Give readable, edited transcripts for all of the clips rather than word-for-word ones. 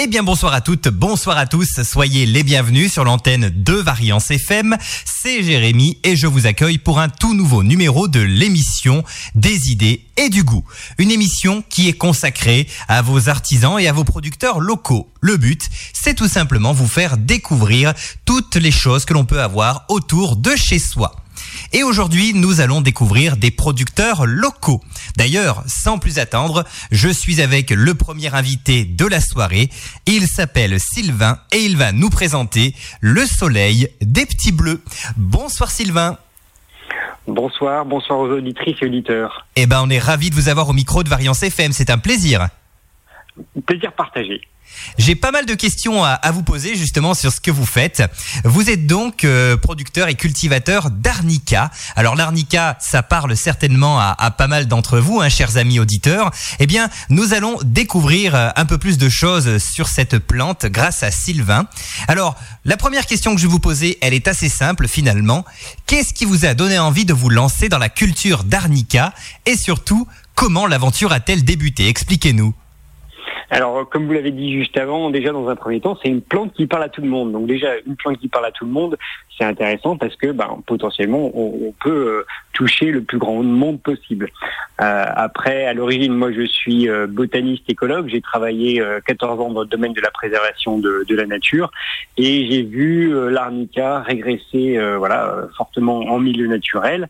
Eh bien bonsoir à toutes, bonsoir à tous, soyez les bienvenus sur l'antenne de Variance FM, c'est Jérémy et je vous accueille pour un tout nouveau numéro de l'émission Des idées et du goût. Une émission qui est consacrée à vos artisans et à vos producteurs locaux. Le but, c'est tout simplement vous faire découvrir toutes les choses que l'on peut avoir autour de chez soi. Et aujourd'hui, nous allons découvrir des producteurs locaux. D'ailleurs, sans plus attendre, je suis avec le premier invité de la soirée. Il s'appelle Sylvain et il va nous présenter le soleil des petits bleus. Bonsoir Sylvain. Bonsoir aux auditrices et auditeurs. Eh ben, on est ravis de vous avoir au micro de Variance FM, c'est un plaisir. Plaisir partagé. J'ai pas mal de questions à vous poser justement sur ce que vous faites. Vous êtes donc producteur et cultivateur d'arnica. Alors l'arnica, ça parle certainement à pas mal d'entre vous, chers amis auditeurs. Eh bien, nous allons découvrir un peu plus de choses sur cette plante grâce à Sylvain. Alors, la première question que je vais vous poser, elle est assez simple finalement. Qu'est-ce qui vous a donné envie de vous lancer dans la culture d'arnica? Et surtout, comment l'aventure a-t-elle débuté? Expliquez-nous. Alors, comme vous l'avez dit juste avant, déjà dans un premier temps, c'est une plante qui parle à tout le monde. Donc déjà, une plante qui parle à tout le monde, c'est intéressant parce que potentiellement, on peut toucher le plus grand monde possible. Après, à l'origine, moi je suis botaniste écologue. J'ai travaillé 14 ans dans le domaine de la préservation de la nature et j'ai vu l'arnica régresser fortement en milieu naturel.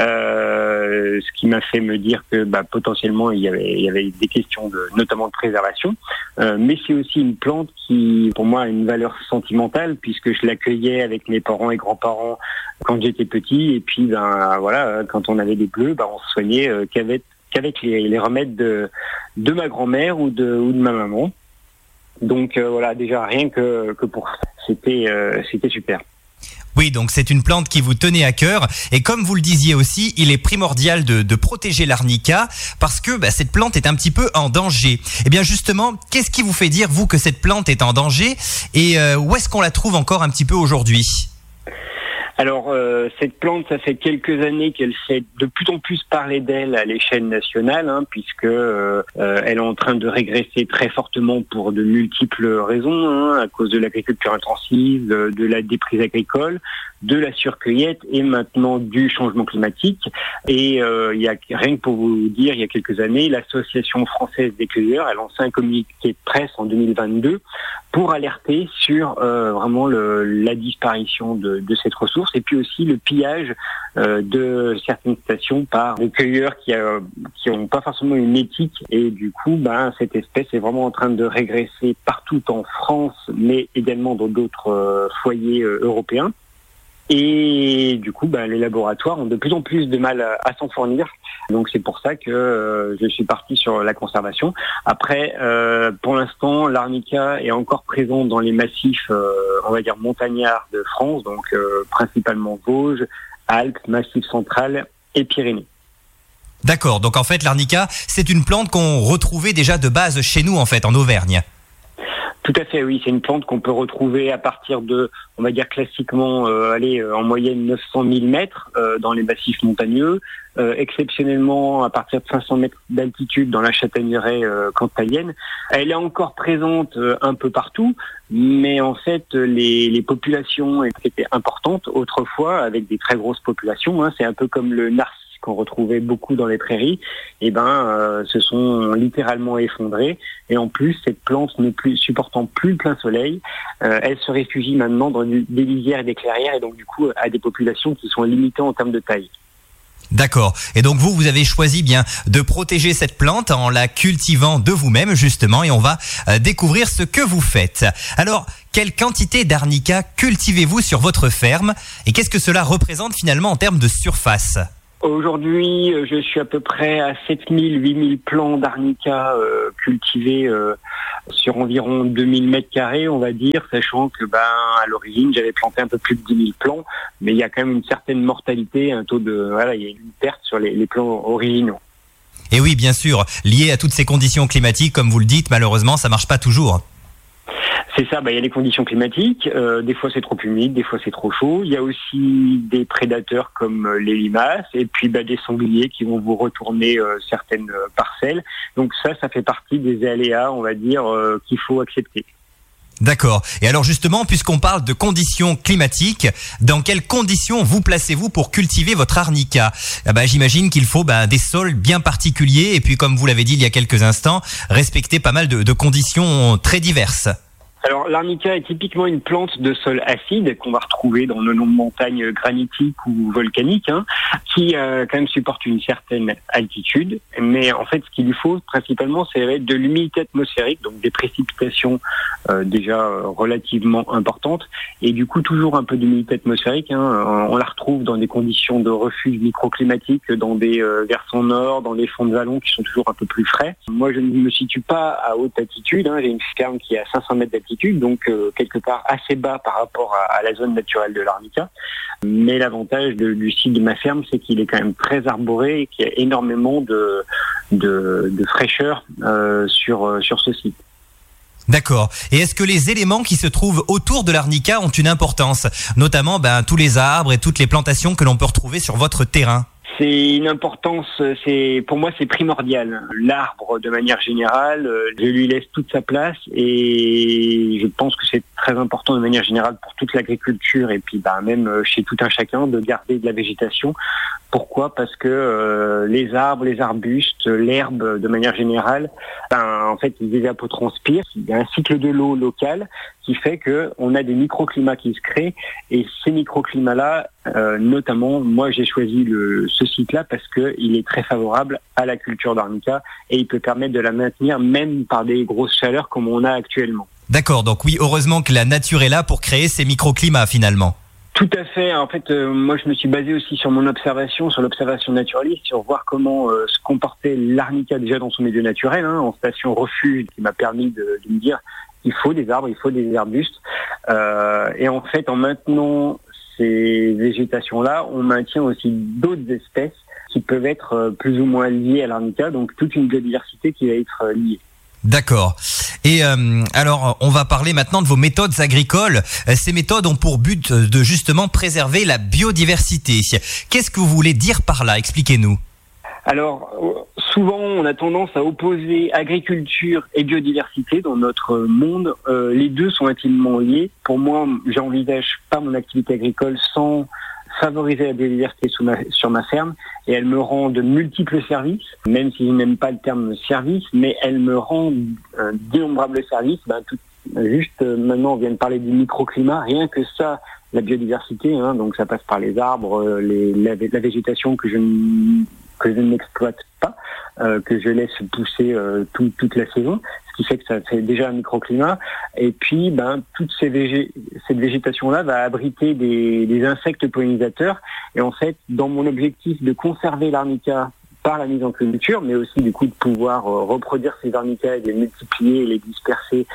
Ce qui m'a fait me dire que potentiellement il y avait des questions notamment de préservation. Mais c'est aussi une plante qui, pour moi, a une valeur sentimentale puisque je l'accueillais avec mes parents et grands-parents quand j'étais petit. Et puis, quand on avait des bleus, on se soignait qu'avec les remèdes de ma grand-mère ou de ma maman. Donc déjà rien que pour ça, c'était super. Oui, donc c'est une plante qui vous tenait à cœur. Et comme vous le disiez aussi, il est primordial de protéger l'arnica parce que cette plante est un petit peu en danger. Eh bien justement, qu'est-ce qui vous fait dire, vous, que cette plante est en danger et où est-ce qu'on la trouve encore un petit peu aujourd'hui ? Alors, cette plante, ça fait quelques années qu'elle fait de plus en plus parler d'elle à l'échelle nationale, puisque elle est en train de régresser très fortement pour de multiples raisons, à cause de l'agriculture intensive, de la déprise agricole, de la surcueillette et maintenant du changement climatique. Et il y a rien que pour vous dire, il y a quelques années, l'Association française des cueilleurs a lancé un communiqué de presse en 2022 pour alerter sur vraiment la disparition de cette ressource et puis aussi le pillage de certaines stations par des cueilleurs qui ont pas forcément une éthique et du coup cette espèce est vraiment en train de régresser partout en France mais également dans d'autres foyers européens. Et du coup, les laboratoires ont de plus en plus de mal à s'en fournir. Donc c'est pour ça que je suis parti sur la conservation. Après, pour l'instant, l'arnica est encore présent dans les massifs, montagnards de France, donc principalement Vosges, Alpes, Massif central et Pyrénées. D'accord, donc en fait l'arnica, c'est une plante qu'on retrouvait déjà de base chez nous en fait, en Auvergne. Tout à fait, oui. C'est une plante qu'on peut retrouver à partir de, classiquement, en moyenne 900 000 mètres dans les massifs montagneux, exceptionnellement à partir de 500 mètres d'altitude dans la châtaigneraie cantalienne. Elle est encore présente un peu partout, mais en fait, les populations étaient importantes autrefois, avec des très grosses populations. C'est un peu comme le narcisse qu'on retrouvait beaucoup dans les prairies, se sont littéralement effondrés. Et en plus, cette plante ne supportant plus le plein soleil, elle se réfugie maintenant dans des lisières et des clairières, et donc du coup à des populations qui sont limitées en termes de taille. D'accord. Et donc vous avez choisi de protéger cette plante en la cultivant de vous-même justement, et on va découvrir ce que vous faites. Alors, quelle quantité d'arnica cultivez-vous sur votre ferme et qu'est-ce que cela représente finalement en termes de surface ? Aujourd'hui, je suis à peu près à 7000-8000 plants d'arnica cultivés sur environ 2000 mètres carrés, on va dire, sachant que à l'origine, j'avais planté un peu plus de 10 000 plants, mais il y a quand même une certaine mortalité, un taux il y a une perte sur les plants originaux. Et oui, bien sûr, lié à toutes ces conditions climatiques, comme vous le dites, malheureusement, ça marche pas toujours. C'est ça, il y a les conditions climatiques, des fois c'est trop humide, des fois c'est trop chaud. Il y a aussi des prédateurs comme les limaces et puis des sangliers qui vont vous retourner certaines parcelles. Donc ça fait partie des aléas, on va dire, qu'il faut accepter. D'accord. Et alors justement, puisqu'on parle de conditions climatiques, dans quelles conditions vous placez-vous pour cultiver votre arnica ? J'imagine qu'il faut des sols bien particuliers et puis comme vous l'avez dit il y a quelques instants, respecter pas mal de conditions très diverses. Alors l'arnica est typiquement une plante de sol acide qu'on va retrouver dans nos montagnes granitiques ou volcaniques, qui quand même supporte une certaine altitude. Mais en fait, ce qu'il lui faut principalement, c'est de l'humidité atmosphérique, donc des précipitations déjà relativement importantes, et du coup toujours un peu d'humidité atmosphérique. On la retrouve dans des conditions de refuge microclimatiques, dans des versants nord, dans des fonds de vallons qui sont toujours un peu plus frais. Moi, je ne me situe pas à haute altitude. J'ai une ferme qui est à 500 mètres d'altitude, donc quelque part assez bas par rapport à la zone naturelle de l'arnica. Mais l'avantage du site de ma ferme, c'est qu'il est quand même très arboré et qu'il y a énormément de fraîcheur sur ce site. D'accord. Et est-ce que les éléments qui se trouvent autour de l'arnica ont une importance, notamment tous les arbres et toutes les plantations que l'on peut retrouver sur votre terrain ? C'est une importance, pour moi c'est primordial. L'arbre, de manière générale, je lui laisse toute sa place et je pense que c'est très important de manière générale pour toute l'agriculture et puis même chez tout un chacun de garder de la végétation. Pourquoi ? Parce que les arbres, les arbustes, l'herbe de manière générale, en fait ils évapotranspirent. Il y a un cycle de l'eau local qui fait qu'on a des microclimats qui se créent et ces microclimats-là, notamment, moi j'ai choisi ce site-là parce qu'il est très favorable à la culture d'arnica et il peut permettre de la maintenir même par des grosses chaleurs comme on a actuellement. D'accord, donc oui, heureusement que la nature est là pour créer ces microclimats finalement. Tout à fait. En fait, moi, je me suis basé aussi sur mon observation, sur l'observation naturaliste, sur voir comment se comportait l'arnica déjà dans son milieu naturel, en station refuge, qui m'a permis de me dire il faut des arbres, il faut des arbustes. Et en fait, en maintenant ces végétations-là, on maintient aussi d'autres espèces qui peuvent être plus ou moins liées à l'arnica, donc toute une biodiversité qui va être liée. D'accord. Et alors, on va parler maintenant de vos méthodes agricoles. Ces méthodes ont pour but de justement préserver la biodiversité. Qu'est-ce que vous voulez dire par là ? Expliquez-nous. Alors, souvent, on a tendance à opposer agriculture et biodiversité dans notre monde. Les deux sont intimement liés. Pour moi, j'envisage pas mon activité agricole sans favoriser la biodiversité sur ma ferme et elle me rend de multiples services, même si je n'aime pas le terme service, mais elle me rend d'innombrables services. Maintenant on vient de parler du microclimat, rien que ça, la biodiversité, donc ça passe par les arbres, la végétation que je n'exploite pas, que je laisse pousser toute la saison, ce qui fait que ça fait déjà un microclimat. Et puis, toute cette végétation-là va abriter des insectes pollinisateurs. Et en fait, dans mon objectif de conserver l'arnica par la mise en culture, mais aussi du coup de pouvoir reproduire ces arnicas et les multiplier et les disperser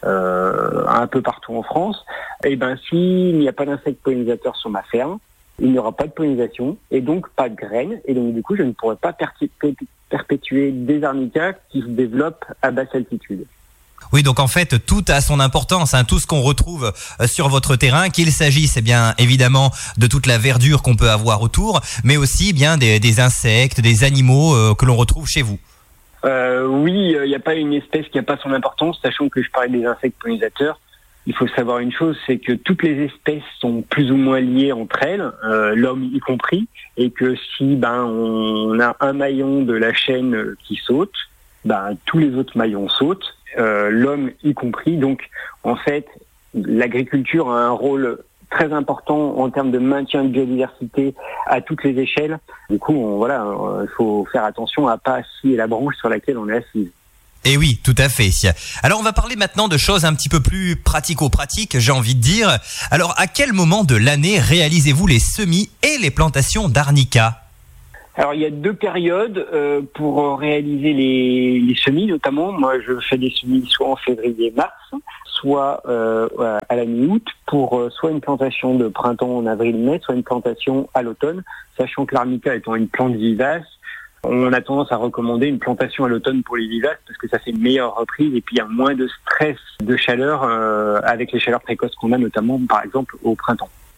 un peu partout en France, s'il n'y a pas d'insectes pollinisateurs sur ma ferme, il n'y aura pas de pollinisation et donc pas de graines. Et donc du coup, je ne pourrai pas perpétuer des arnicas qui se développent à basse altitude. Oui, donc en fait, tout a son importance, tout ce qu'on retrouve sur votre terrain, qu'il s'agisse bien évidemment de toute la verdure qu'on peut avoir autour, mais aussi bien des insectes, des animaux que l'on retrouve chez vous. Oui, il n'y a pas une espèce qui n'a pas son importance, sachant que je parlais des insectes pollinisateurs. Il faut savoir une chose, c'est que toutes les espèces sont plus ou moins liées entre elles, l'homme y compris, et que si on a un maillon de la chaîne qui saute, tous les autres maillons sautent, l'homme y compris. Donc en fait, l'agriculture a un rôle très important en termes de maintien de biodiversité à toutes les échelles. Du coup, il faut faire attention à pas scier la branche sur laquelle on est assise. Et oui, tout à fait. Alors, on va parler maintenant de choses un petit peu plus pratico-pratiques, j'ai envie de dire. Alors, à quel moment de l'année réalisez-vous les semis et les plantations d'arnica ? Alors, il y a deux périodes pour réaliser les semis, notamment. Moi, je fais des semis soit en février-mars, soit à la mi-août, pour soit une plantation de printemps en avril-mai, soit une plantation à l'automne, sachant que l'arnica étant une plante vivace, on a tendance à recommander une plantation à l'automne pour les vivaces parce que ça fait une meilleure reprise et puis il y a moins de stress de chaleur avec les chaleurs précoces qu'on a notamment par exemple au printemps.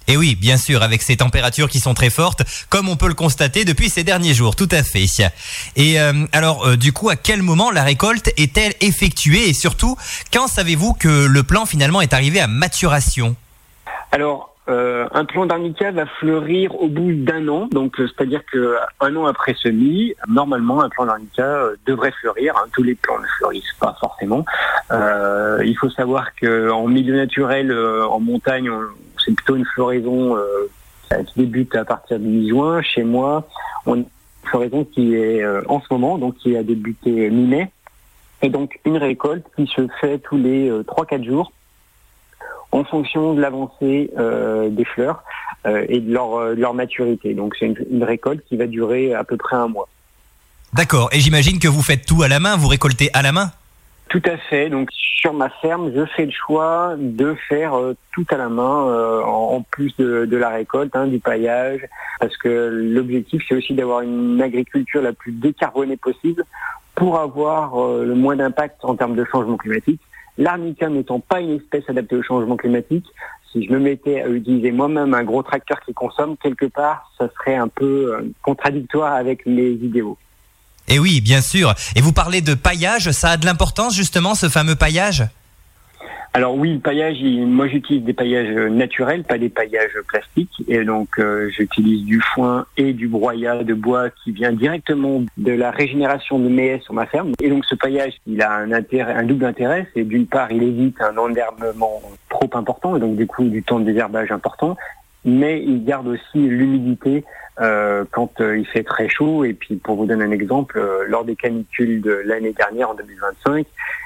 Et oui, bien sûr, avec ces températures qui sont très fortes, comme on peut le constater depuis ces derniers jours, tout à fait. Et alors, du coup, à quel moment la récolte est-elle effectuée et surtout, quand savez-vous que le plant finalement est arrivé à maturation ? Alors, un plant d'arnica va fleurir au bout d'un an, donc c'est-à-dire que un an après semis, normalement un plant d'arnica devrait fleurir. Tous les plants ne fleurissent pas forcément. Il faut savoir que en milieu naturel, en montagne, c'est plutôt une floraison qui débute à partir de mi-juin. Chez moi, on a une floraison qui est en ce moment, donc qui a débuté mi-mai, et donc une récolte qui se fait tous les 3-4 jours. En fonction de l'avancée des fleurs et de leur maturité. Donc c'est une récolte qui va durer à peu près un mois. D'accord, et j'imagine que vous faites tout à la main, vous récoltez à la main ? Tout à fait. Donc sur ma ferme, je fais le choix de faire tout à la main, en plus de la récolte, du paillage, parce que l'objectif c'est aussi d'avoir une agriculture la plus décarbonée possible pour avoir le moins d'impact en termes de changement climatique. L'arnica n'étant pas une espèce adaptée au changement climatique, si je me mettais à utiliser moi-même un gros tracteur qui consomme, quelque part, ça serait un peu contradictoire avec mes idéaux. Et oui, bien sûr. Et vous parlez de paillage, ça a de l'importance justement, ce fameux paillage ? Alors oui, le paillage, moi j'utilise des paillages naturels, pas des paillages plastiques. Et donc j'utilise du foin et du broyat de bois qui vient directement de la régénération de mes haies sur ma ferme. Et donc ce paillage, il a un double intérêt. C'est d'une part, il évite un enherbement trop important et donc du coup du temps de désherbage important. Mais il garde aussi l'humidité quand il fait très chaud. Et puis pour vous donner un exemple, lors des canicules de l'année dernière en 2025,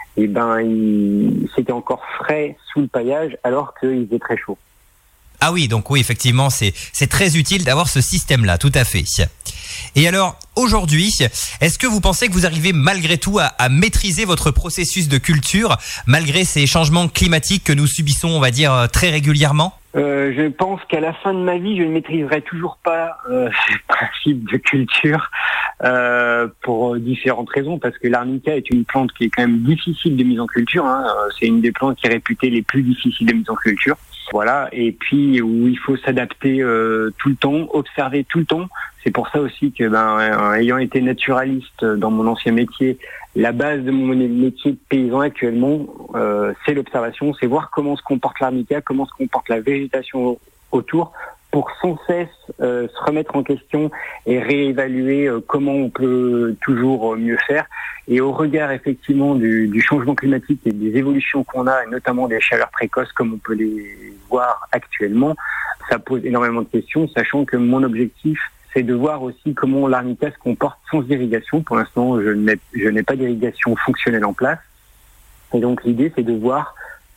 c'était encore frais sous le paillage alors qu'il faisait très chaud. Ah oui, donc oui, effectivement, c'est très utile d'avoir ce système-là, tout à fait. Et alors, aujourd'hui, est-ce que vous pensez que vous arrivez malgré tout à maîtriser votre processus de culture, malgré ces changements climatiques que nous subissons, on va dire, très régulièrement ? Je pense qu'à la fin de ma vie, je ne maîtriserai toujours pas ce principe de culture pour différentes raisons, parce que l'arnica est une plante qui est quand même difficile de mise en culture. C'est une des plantes qui est réputée les plus difficiles de mise en culture. Voilà, et puis où il faut s'adapter tout le temps, observer tout le temps. C'est pour ça aussi que, ayant été naturaliste dans mon ancien métier, la base de mon métier de paysan actuellement, c'est l'observation, c'est voir comment se comporte l'arnica, comment se comporte la végétation autour, pour sans cesse se remettre en question et réévaluer comment on peut toujours mieux faire. Et au regard effectivement du changement climatique et des évolutions qu'on a, et notamment des chaleurs précoces comme on peut les voir actuellement, ça pose énormément de questions, sachant que mon objectif, c'est de voir aussi comment l'arnica se comporte sans irrigation. Pour l'instant, je n'ai pas d'irrigation fonctionnelle en place. Et donc l'idée, c'est de voir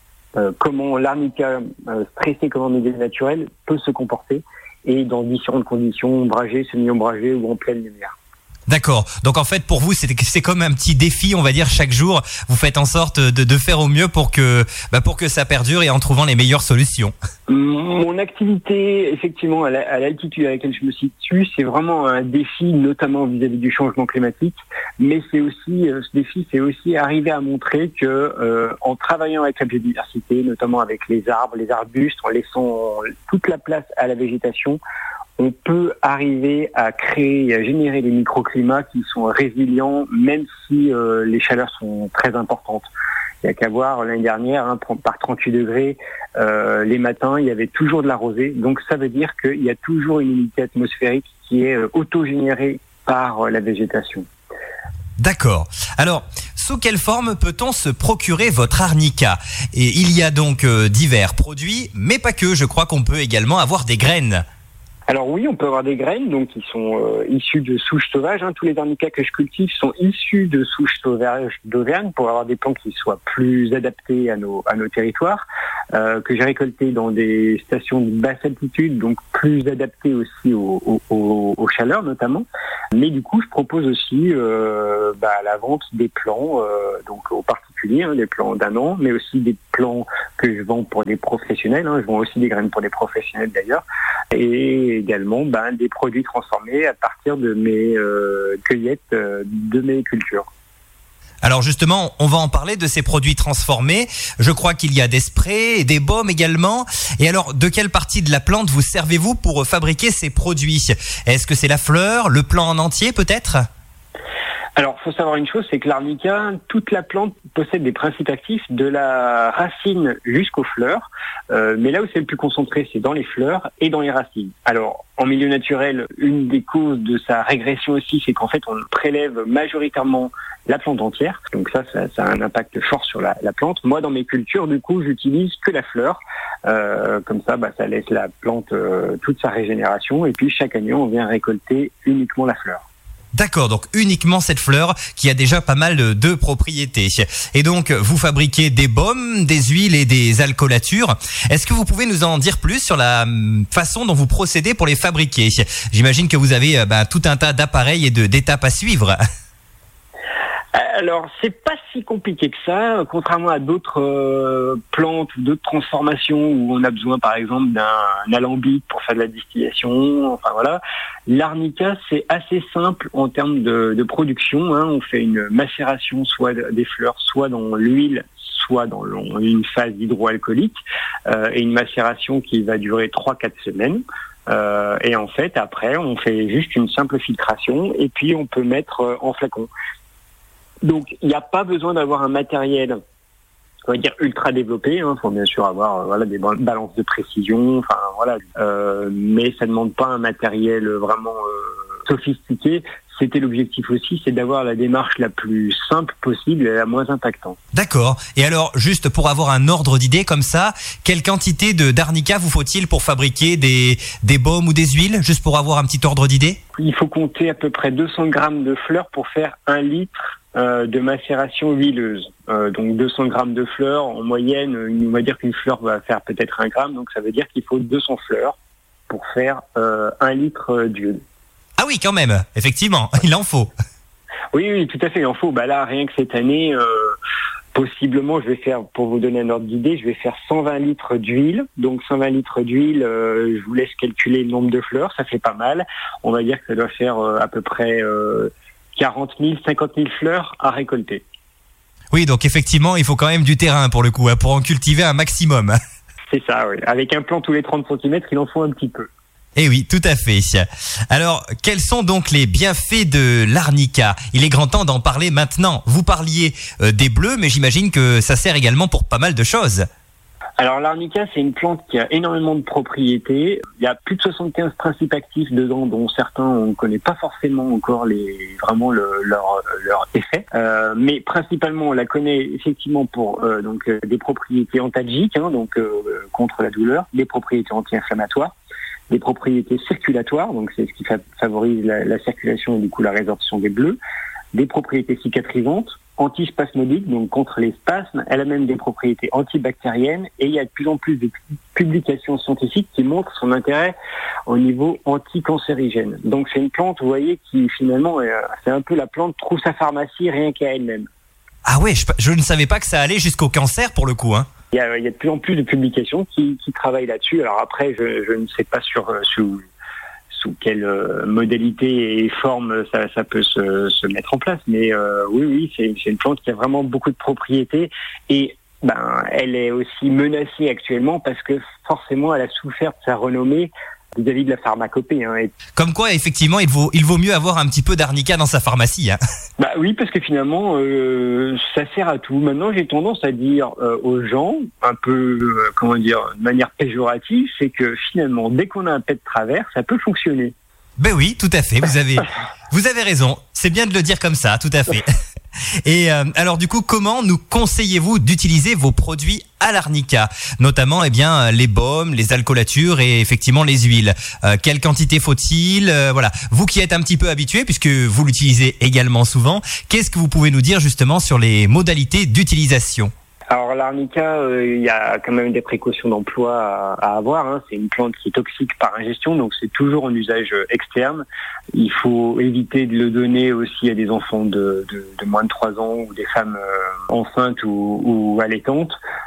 comment l'arnica, stressé comme en milieu naturel, peut se comporter et dans différentes conditions, ombragées, semi-ombragées ou en pleine lumière. D'accord. Donc en fait, pour vous, c'est comme un petit défi, on va dire, chaque jour. Vous faites en sorte de faire au mieux pour que ça perdure et en trouvant les meilleures solutions. Mon activité, effectivement, à l'altitude à laquelle je me situe, c'est vraiment un défi, notamment vis-à-vis du changement climatique. Mais c'est aussi, ce défi, c'est aussi arriver à montrer que, en travaillant avec la biodiversité, notamment avec les arbres, les arbustes, en laissant toute la place à la végétation, on peut arriver à créer et à générer des microclimats qui sont résilients, même si les chaleurs sont très importantes. Il n'y a qu'à voir l'année dernière, par 38 degrés, les matins, il y avait toujours de la rosée. Donc ça veut dire qu'il y a toujours une humidité atmosphérique qui est autogénérée par la végétation. D'accord. Alors, sous quelle forme peut-on se procurer votre arnica ? Et il y a donc divers produits, mais pas que. Je crois qu'on peut également avoir des graines. Alors oui, on peut avoir des graines donc qui sont issues de souches sauvages. Tous les arnicas que je cultive sont issus de souches sauvages d'Auvergne pour avoir des plantes qui soient plus adaptées à nos territoires, que j'ai récoltées dans des stations de basse altitude, donc plus adaptées aussi aux chaleurs notamment. Mais du coup, je propose aussi la vente des plants, donc aux particuliers, des plants d'un an, mais aussi des plants que je vends pour des professionnels. Je vends aussi des graines pour des professionnels d'ailleurs. Et également des produits transformés à partir de mes cueillettes, de mes cultures. Alors justement, on va en parler de ces produits transformés. Je crois qu'il y a des sprays et des baumes également. Et alors, de quelle partie de la plante vous servez-vous pour fabriquer ces produits ? Est-ce que c'est la fleur, le plant en entier peut-être ? Alors, faut savoir une chose, c'est que l'arnica, toute la plante possède des principes actifs de la racine jusqu'aux fleurs. Mais là où c'est le plus concentré, c'est dans les fleurs et dans les racines. Alors, en milieu naturel, une des causes de sa régression aussi, c'est qu'en fait, on prélève majoritairement la plante entière. Donc ça a un impact fort sur la plante. Moi, dans mes cultures, du coup, j'utilise que la fleur. Comme ça, ça laisse la plante toute sa régénération. Et puis, chaque année, on vient récolter uniquement la fleur. D'accord, donc uniquement cette fleur qui a déjà pas mal de propriétés. Et donc, vous fabriquez des baumes, des huiles et des alcoolatures. Est-ce que vous pouvez nous en dire plus sur la façon dont vous procédez pour les fabriquer ? J'imagine que vous avez tout un tas d'appareils et d'étapes à suivre. Alors, c'est pas si compliqué que ça, contrairement à d'autres plantes ou d'autres transformations où on a besoin, par exemple, d'un alambic pour faire de la distillation. Enfin voilà, l'arnica, c'est assez simple en termes de production. On fait une macération soit des fleurs, soit dans l'huile, soit dans une phase hydroalcoolique, et une macération qui va durer 3-4 semaines. Et en fait, après, on fait juste une simple filtration et puis on peut mettre en flacon. Donc, il n'y a pas besoin d'avoir un matériel, on va dire, ultra développé. Il faut bien sûr avoir des balances de précision. Mais ça ne demande pas un matériel vraiment sophistiqué. C'était l'objectif aussi, c'est d'avoir la démarche la plus simple possible et la moins impactante. D'accord. Et alors, juste pour avoir un ordre d'idée comme ça, quelle quantité d'arnica vous faut-il pour fabriquer des baumes ou des huiles, juste pour avoir un petit ordre d'idée ? Il faut compter à peu près 200 grammes de fleurs pour faire 1 litre de macération huileuse. Donc 200 grammes de fleurs, en moyenne, on va dire qu'une fleur va faire peut-être 1 gramme, donc ça veut dire qu'il faut 200 fleurs pour faire 1 litre d'huile. Ah oui, quand même, effectivement, il en faut. Oui, tout à fait, il en faut. Là, rien que cette année, possiblement, je vais faire, pour vous donner un ordre d'idée, je vais faire 120 litres d'huile. Donc 120 litres d'huile, je vous laisse calculer le nombre de fleurs, ça fait pas mal. On va dire que ça doit faire à peu près 40 000, 50 000 fleurs à récolter. Oui, donc effectivement, il faut quand même du terrain pour le coup, pour en cultiver un maximum. C'est ça, oui. Avec un plant tous les 30 cm, il en faut un petit peu. Eh oui, tout à fait. Alors, quels sont donc les bienfaits de l'arnica ? Il est grand temps d'en parler maintenant. Vous parliez des bleus, mais j'imagine que ça sert également pour pas mal de choses. Alors l'arnica, c'est une plante qui a énormément de propriétés. Il y a plus de 75 principes actifs dedans, dont certains on ne connaît pas forcément encore leur effet. Mais principalement, on la connaît effectivement pour des propriétés antalgiques, contre la douleur, des propriétés anti-inflammatoires, des propriétés circulatoires, donc c'est ce qui favorise la circulation et du coup la résorption des bleus, des propriétés cicatrisantes, antispasmodiques, donc contre les spasmes. Elle a même des propriétés antibactériennes et il y a de plus en plus de publications scientifiques qui montrent son intérêt au niveau anticancérigène. Donc c'est une plante, vous voyez, qui finalement, c'est un peu la plante trouve sa pharmacie rien qu'à elle-même. Ah ouais, je ne savais pas que ça allait jusqu'au cancer pour le coup, hein. Il y a de plus en plus de publications qui travaillent là-dessus. Alors après, je ne sais pas sous quelle modalité et forme ça peut se mettre en place. Mais oui, c'est une plante qui a vraiment beaucoup de propriétés et elle est aussi menacée actuellement parce que forcément elle a souffert de sa renommée vis-à-vis de la pharmacopée. Comme quoi, effectivement, il vaut mieux avoir un petit peu d'arnica dans sa pharmacie. Hein. Oui, parce que finalement, ça sert à tout. Maintenant, j'ai tendance à dire aux gens, un peu, de manière péjorative, c'est que finalement, dès qu'on a un pet de travers, ça peut fonctionner. Ben oui, tout à fait. Vous avez raison. C'est bien de le dire comme ça, tout à fait. Et alors du coup, comment nous conseillez-vous d'utiliser vos produits à l'arnica, notamment les baumes, les alcoolatures et effectivement les huiles. Quelle quantité faut-il ? Voilà, vous qui êtes un petit peu habitué puisque vous l'utilisez également souvent, qu'est-ce que vous pouvez nous dire justement sur les modalités d'utilisation ? Alors l'arnica, il y a quand même des précautions d'emploi à avoir. C'est une plante qui est toxique par ingestion, donc c'est toujours en usage externe. Il faut éviter de le donner aussi à des enfants de moins de 3 ans ou des femmes enceintes ou allaitantes.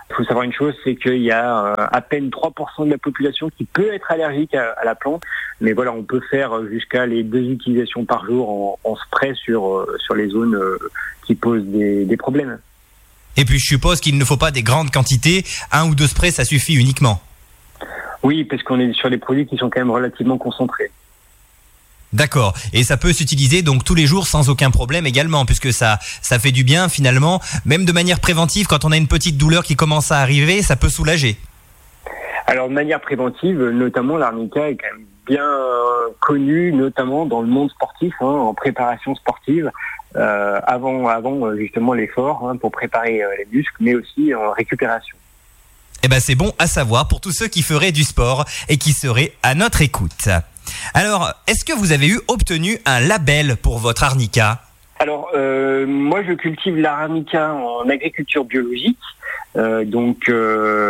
Il faut savoir une chose, c'est qu'il y a à peine 3% de la population qui peut être allergique à la plante. Mais voilà, on peut faire jusqu'à les 2 utilisations par jour en spray sur les zones qui posent des problèmes. Et puis je suppose qu'il ne faut pas des grandes quantités, 1 ou 2 sprays, ça suffit uniquement. Oui, parce qu'on est sur des produits qui sont quand même relativement concentrés. D'accord. Et ça peut s'utiliser donc tous les jours sans aucun problème également, puisque ça fait du bien finalement, même de manière préventive, quand on a une petite douleur qui commence à arriver, ça peut soulager. Alors de manière préventive, notamment l'arnica est quand même bien connue, notamment dans le monde sportif, en préparation sportive, avant justement l'effort, pour préparer les muscles, mais aussi en récupération. Eh ben c'est bon à savoir pour tous ceux qui feraient du sport et qui seraient à notre écoute. Alors, est-ce que vous avez obtenu un label pour votre arnica ? Alors, moi je cultive l'arnica en agriculture biologique. Donc ça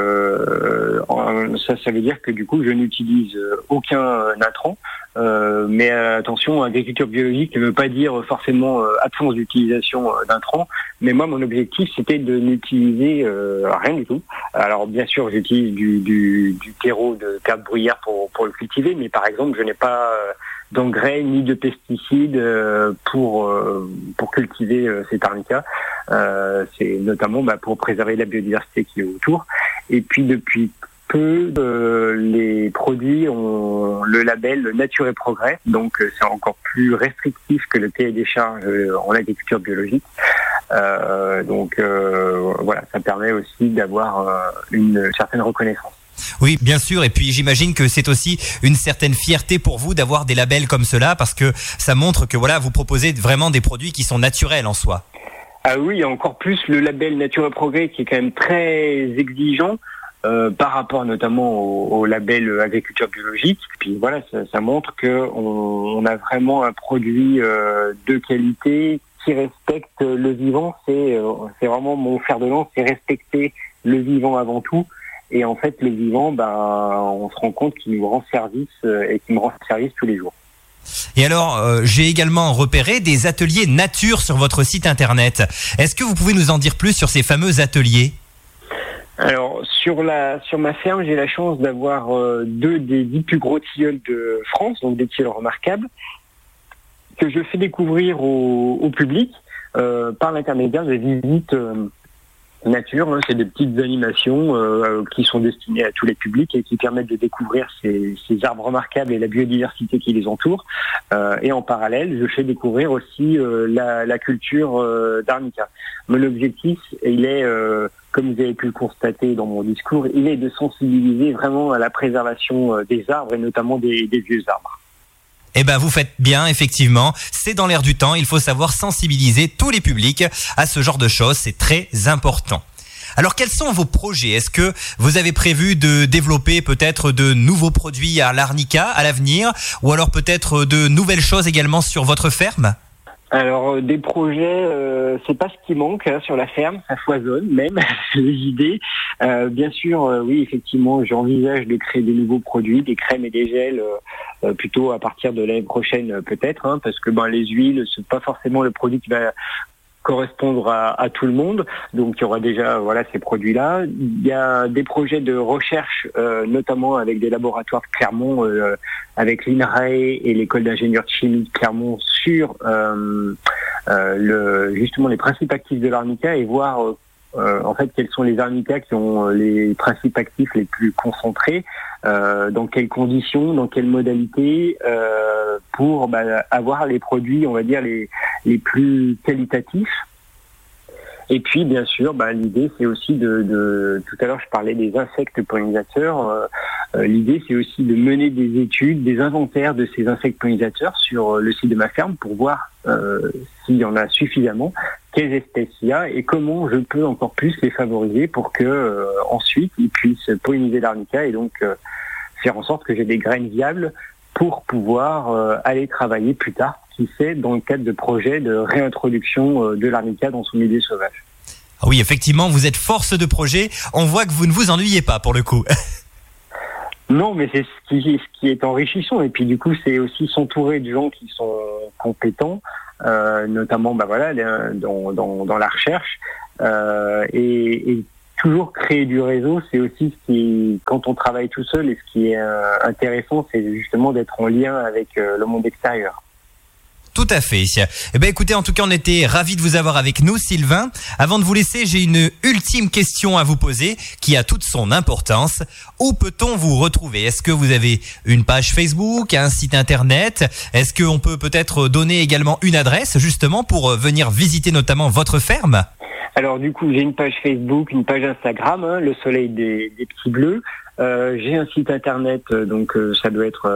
veut dire que du coup je n'utilise aucun intrant, mais attention, agriculture biologique ne veut pas dire forcément absence d'utilisation d'intrants, mais moi mon objectif c'était de n'utiliser rien du tout. Alors bien sûr j'utilise du terreau de terre bruyère pour le cultiver, mais par exemple je n'ai pas d'engrais ni de pesticides pour cultiver cet arnica. C'est notamment pour préserver la biodiversité qui est autour. Et puis depuis peu, les produits ont le label Nature et Progrès, donc c'est encore plus restrictif que le cahier des charges en agriculture biologique. Donc voilà, ça permet aussi d'avoir une certaine reconnaissance. Oui, bien sûr. Et puis j'imagine que c'est aussi une certaine fierté pour vous d'avoir des labels comme cela, parce que ça montre que voilà, vous proposez vraiment des produits qui sont naturels en soi. Ah oui, encore plus le label Nature et Progrès qui est quand même très exigeant par rapport notamment au label agriculture biologique. Puis voilà, ça montre que on a vraiment un produit de qualité qui respecte le vivant. C'est vraiment mon fer de lance, c'est respecter le vivant avant tout. Et en fait, le vivant, on se rend compte qu'il nous rend service et qu'il me rend service tous les jours. Et alors, j'ai également repéré des ateliers nature sur votre site internet. Est-ce que vous pouvez nous en dire plus sur ces fameux ateliers ? Alors, sur ma ferme, j'ai la chance d'avoir 2 des 10 plus gros tilleuls de France, donc des tilleuls remarquables, que je fais découvrir au public par l'intermédiaire de visites nature. C'est des petites animations qui sont destinées à tous les publics et qui permettent de découvrir ces arbres remarquables et la biodiversité qui les entoure. Et en parallèle, je fais découvrir aussi la culture d'arnica. Mon objectif, il est, comme vous avez pu le constater dans mon discours, il est de sensibiliser vraiment à la préservation des arbres et notamment des vieux arbres. Eh ben, vous faites bien, effectivement. C'est dans l'air du temps. Il faut savoir sensibiliser tous les publics à ce genre de choses. C'est très important. Alors, quels sont vos projets ? Est-ce que vous avez prévu de développer peut-être de nouveaux produits à l'arnica à l'avenir, ou alors peut-être de nouvelles choses également sur votre ferme ? Alors des projets, c'est pas ce qui manque sur la ferme, ça foisonne même les idées. Bien sûr, oui, effectivement, j'envisage de créer des nouveaux produits, des crèmes et des gels, plutôt à partir de l'année prochaine peut-être, parce que les huiles, c'est pas forcément le produit qui va correspondre à tout le monde. Donc il y aura déjà ces produits-là. Il y a des projets de recherche, notamment avec des laboratoires de Clermont, avec l'INRAE et l'école d'ingénieurs de chimie de Clermont sur justement les principes actifs de l'arnica et voir en fait quels sont les arnicas qui ont les principes actifs les plus concentrés, dans quelles conditions, dans quelles modalités, pour avoir les produits, on va dire les plus qualitatifs. Et puis bien sûr, l'idée c'est aussi de tout à l'heure je parlais des insectes pollinisateurs. L'idée c'est aussi de mener des études, des inventaires de ces insectes pollinisateurs sur le site de ma ferme pour voir s'il y en a suffisamment, quelles espèces il y a et comment je peux encore plus les favoriser pour que ensuite ils puissent polliniser l'arnica et donc faire en sorte que j'ai des graines viables pour pouvoir aller travailler plus tard, qui sait, dans le cadre de projets de réintroduction de l'arnica dans son milieu sauvage. Ah oui, effectivement, vous êtes force de projet. On voit que vous ne vous ennuyez pas pour le coup. Non, mais c'est ce qui est enrichissant. Et puis du coup, c'est aussi s'entourer de gens qui sont compétents, notamment dans la recherche, et toujours créer du réseau, c'est aussi ce qui, quand on travaille tout seul, et ce qui est intéressant, c'est justement d'être en lien avec le monde extérieur. Tout à fait. Eh ben, écoutez, en tout cas, on était ravis de vous avoir avec nous, Sylvain. Avant de vous laisser, j'ai une ultime question à vous poser qui a toute son importance. Où peut-on vous retrouver? Est-ce que vous avez une page Facebook, un site internet? Est-ce qu'on peut peut-être donner également une adresse, justement, pour venir visiter notamment votre ferme? Alors, du coup, j'ai une page Facebook, une page Instagram, Le Soleil des Petits Bleus. J'ai un site internet, donc ça doit être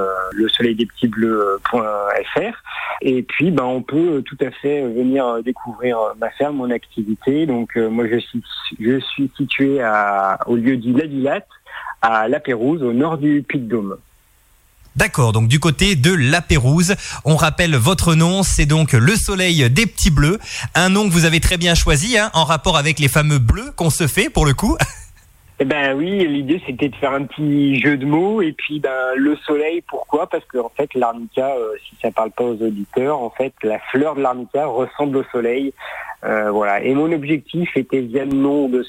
lesoleildespetitsbleus.fr. Et puis, on peut tout à fait venir découvrir ma ferme, mon activité. Donc, moi, je suis situé au lieu-dit La Villate, à La Pérouse, au nord du Puy-de-Dôme. D'accord, donc du côté de La Pérouse. On rappelle votre nom, c'est donc Le Soleil des Petits Bleus. Un nom que vous avez très bien choisi, en rapport avec les fameux bleus qu'on se fait pour le coup. Eh ben oui, l'idée c'était de faire un petit jeu de mots et puis le soleil, pourquoi? Parce que en fait l'arnica, si ça parle pas aux auditeurs, en fait la fleur de l'arnica ressemble au soleil, voilà. Et mon objectif était via le nom de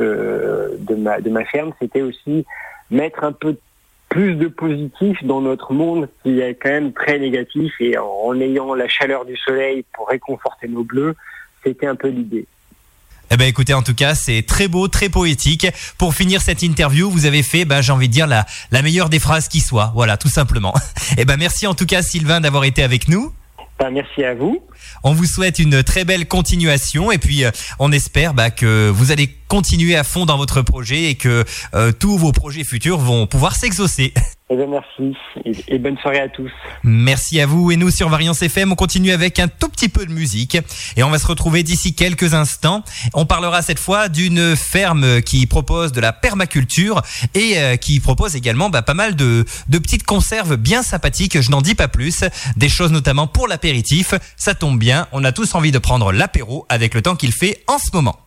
de ma ferme, c'était aussi mettre un peu plus de positif dans notre monde qui est quand même très négatif, et en ayant la chaleur du soleil pour réconforter nos bleus, c'était un peu l'idée. Eh ben écoutez, en tout cas, c'est très beau, très poétique. Pour finir cette interview, vous avez fait, j'ai envie de dire, la meilleure des phrases qui soit. Voilà, tout simplement. Eh ben merci en tout cas, Sylvain, d'avoir été avec nous. Merci à vous. On vous souhaite une très belle continuation et puis on espère que vous allez continuer à fond dans votre projet et que tous vos projets futurs vont pouvoir s'exaucer. Eh bien merci et bonne soirée à tous. Merci à vous, et nous sur Variance FM, on continue avec un tout petit peu de musique et on va se retrouver d'ici quelques instants. On parlera cette fois d'une ferme qui propose de la permaculture et qui propose également pas mal de petites conserves bien sympathiques. Je n'en dis pas plus, des choses notamment pour l'apéritif. Ça tombe bien, on a tous envie de prendre l'apéro avec le temps qu'il fait en ce moment.